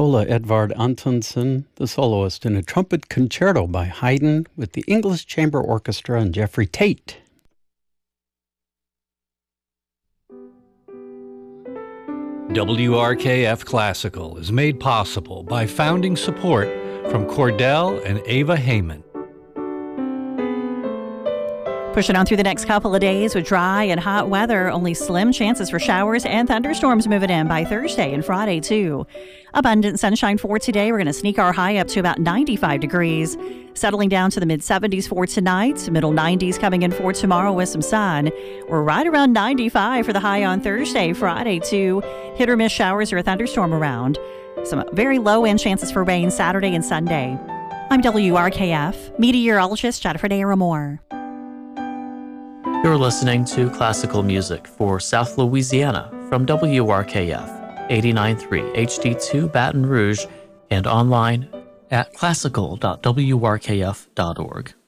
Ola Edvard Antonsen, the soloist in a trumpet concerto by Haydn with the English Chamber Orchestra and Jeffrey Tate. WRKF Classical is made possible by founding support from Cordell and Ava Heyman. Pushing on through the next couple of days with dry and hot weather. Only slim chances for showers and thunderstorms moving in by Thursday and Friday, too. Abundant sunshine for today. We're going to sneak our high up to about 95 degrees. Settling down to the mid-70s for tonight. Middle 90s coming in for tomorrow with some sun. We're right around 95 for the high on Thursday, Friday, too. Hit or miss showers or a thunderstorm around. Some very low-end chances for rain Saturday and Sunday. I'm WRKF meteorologist Jennifer Daramore. You're listening to classical music for South Louisiana from WRKF 89.3 HD2 Baton Rouge and online at classical.wrkf.org.